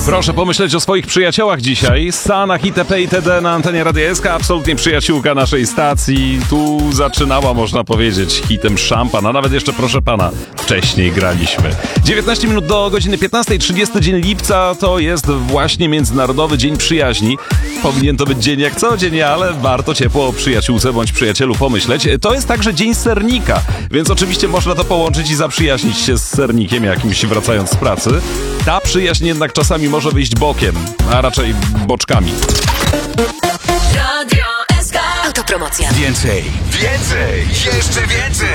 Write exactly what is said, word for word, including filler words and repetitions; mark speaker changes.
Speaker 1: Proszę pomyśleć o swoich przyjaciołach dzisiaj. Sanach itp. itd. na antenie Radia S K. Absolutnie przyjaciółka naszej stacji. Tu zaczynała, można powiedzieć, hitem Szampan, a nawet jeszcze, proszę pana, wcześniej graliśmy. dziewiętnaście minut do godziny piętnastej, trzydziesty dzień lipca to jest właśnie Międzynarodowy Dzień Przyjaźni. Powinien to być dzień jak co dzień, ale warto ciepło o przyjaciółce bądź przyjacielu pomyśleć. To jest także Dzień Sernika, więc oczywiście można to połączyć i zaprzyjaźnić się z sernikiem jakimś, wracając z pracy. Ta przyjaźń jednak czasami może wyjść bokiem, a raczej boczkami.
Speaker 2: Radio S K. Autopromocja.
Speaker 3: Więcej, więcej, jeszcze więcej.